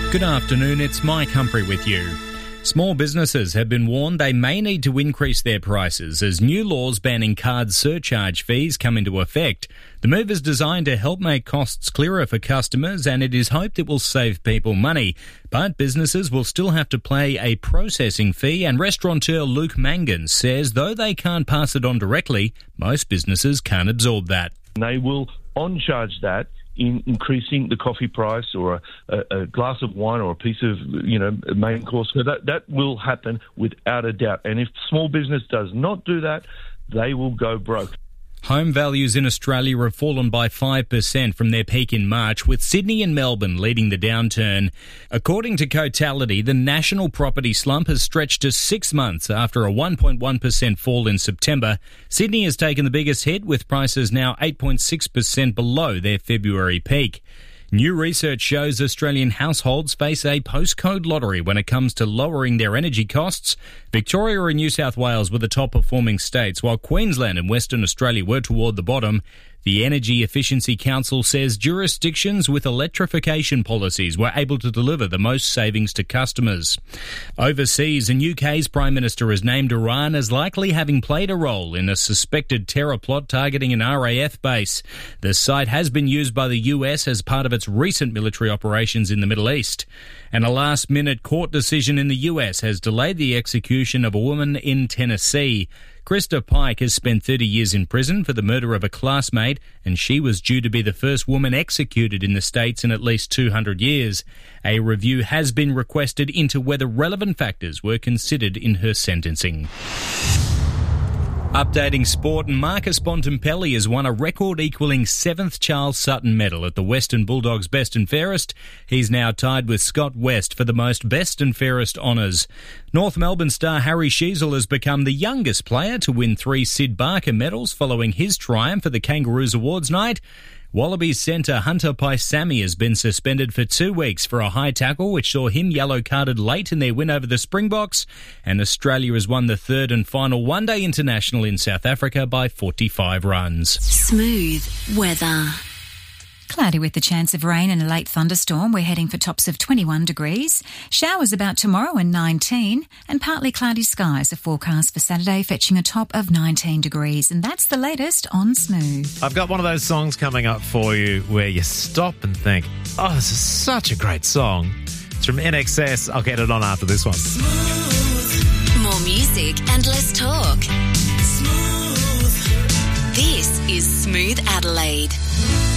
Good afternoon, it's Mike Humphrey with you. Small businesses have been warned they may need to increase their prices as new laws banning card surcharge fees come into effect. The move is designed to help make costs clearer for customers, and it is hoped it will save people money. But businesses will still have to pay a processing fee, and restaurateur Luke Mangan says though they can't pass it on directly, most businesses can't absorb that. They will on-charge that in increasing the coffee price or a glass of wine or a piece of, main course. So that will happen without a doubt. And if small business does not do that, they will go broke. Home values in Australia have fallen by 5% from their peak in March, with Sydney and Melbourne leading the downturn. According to Cotality, the national property slump has stretched to 6 months after a 1.1% fall in September. Sydney has taken the biggest hit, with prices now 8.6% below their February peak. New research shows Australian households face a postcode lottery when it comes to lowering their energy costs. Victoria and New South Wales were the top performing states, while Queensland and Western Australia were toward the bottom. The Energy Efficiency Council says jurisdictions with electrification policies were able to deliver the most savings to customers. Overseas, and UK's Prime Minister has named Iran as likely having played a role in a suspected terror plot targeting an RAF base. The site has been used by the US as part of its recent military operations in the Middle East. And a last-minute court decision in the US has delayed the execution of a woman in Tennessee. Krista Pike has spent 30 years in prison for the murder of a classmate, and she was due to be the first woman executed in the States in at least 200 years. A review has been requested into whether relevant factors were considered in her sentencing. Updating sport, and Marcus Bontempelli has won a record-equalling 7th Charles Sutton medal at the Western Bulldogs Best and Fairest. He's now tied with Scott West for the most Best and Fairest honours. North Melbourne star Harry Sheezel has become the youngest player to win 3 Sid Barker medals following his triumph at the Kangaroos Awards night. Wallabies centre Hunter Paisami has been suspended for 2 weeks for a high tackle which saw him yellow-carded late in their win over the Springboks, and Australia has won the 3rd and final one-day international in South Africa by 45 runs. Smooth weather. Cloudy with the chance of rain and a late thunderstorm. We're heading for tops of 21 degrees. Showers about tomorrow and 19, and partly cloudy skies are forecast for Saturday, fetching a top of 19 degrees. And that's the latest on Smooth. I've got one of those songs coming up for you where you stop and think, oh, this is such a great song. It's from NXS. I'll get it on after this one. Smooth. More music and less talk. Smooth. This is Smooth Adelaide.